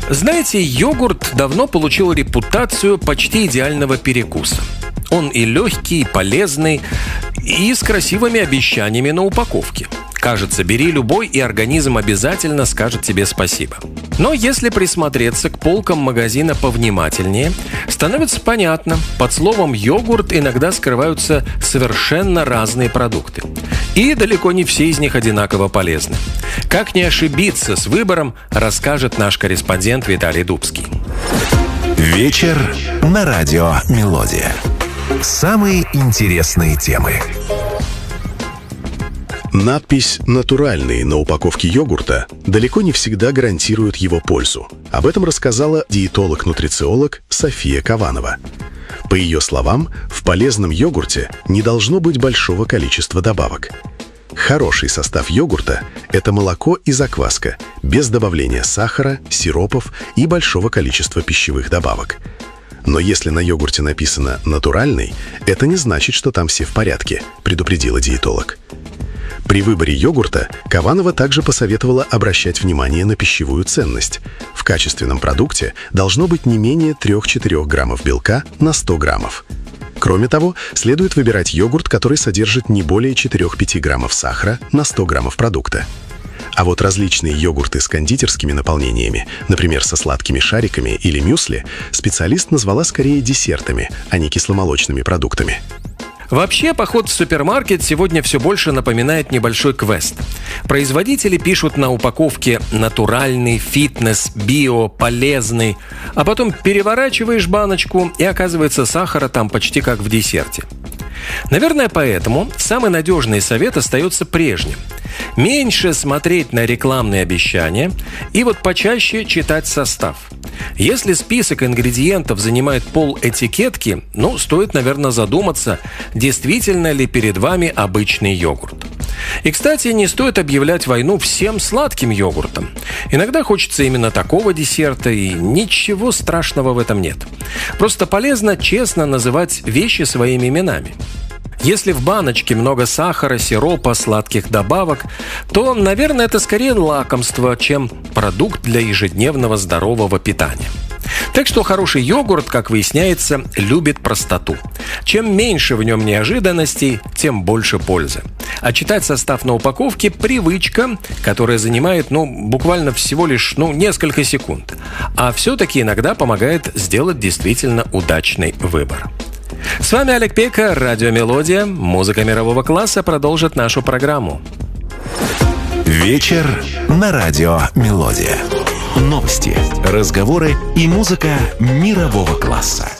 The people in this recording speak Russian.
Знаете, йогурт давно получил репутацию почти идеального перекуса. Он и легкий, и полезный, и с красивыми обещаниями на упаковке. Кажется, бери любой, и организм обязательно скажет тебе спасибо. Но если присмотреться к полкам магазина повнимательнее, становится понятно, под словом «йогурт» иногда скрываются совершенно разные продукты. И далеко не все из них одинаково полезны. Как не ошибиться с выбором, расскажет наш корреспондент Виталий Дубский. Вечер на радио «Мелодия». Самые интересные темы. Надпись «Натуральный» на упаковке йогурта далеко не всегда гарантирует его пользу. Об этом рассказала диетолог-нутрициолог София Кованова. По ее словам, в полезном йогурте не должно быть большого количества добавок. Хороший состав йогурта – это молоко и закваска, без добавления сахара, сиропов и большого количества пищевых добавок. Но если на йогурте написано «натуральный», это не значит, что там все в порядке, предупредила диетолог. При выборе йогурта Кованова также посоветовала обращать внимание на пищевую ценность. В качественном продукте должно быть не менее 3-4 граммов белка на 100 граммов. Кроме того, следует выбирать йогурт, который содержит не более 4-5 граммов сахара на 100 граммов продукта. А вот различные йогурты с кондитерскими наполнениями, например, со сладкими шариками или мюсли, специалист назвала скорее десертами, а не кисломолочными продуктами. Вообще, поход в супермаркет сегодня все больше напоминает небольшой квест. Производители пишут на упаковке «натуральный», «фитнес», «био», «полезный», а потом переворачиваешь баночку, и оказывается, сахара там почти как в десерте. Наверное, поэтому самый надежный совет остается прежним. Меньше смотреть на рекламные обещания и вот почаще читать состав. Если список ингредиентов занимает пол этикетки, стоит, наверное, задуматься, действительно ли перед вами обычный йогурт. И, кстати, не стоит объявлять войну всем сладким йогуртам. Иногда хочется именно такого десерта, и ничего страшного в этом нет. Просто полезно честно называть вещи своими именами. Если в баночке много сахара, сиропа, сладких добавок, то, наверное, это скорее лакомство, чем продукт для ежедневного здорового питания. Так что хороший йогурт, как выясняется, любит простоту. Чем меньше в нем неожиданностей, тем больше пользы. А читать состав на упаковке – привычка, которая занимает, буквально всего лишь, несколько секунд. А все-таки иногда помогает сделать действительно удачный выбор. С вами Олег Пека, радио «Мелодия». Музыка мирового класса продолжит нашу программу. Вечер на радио «Мелодия». Новости, разговоры и музыка мирового класса.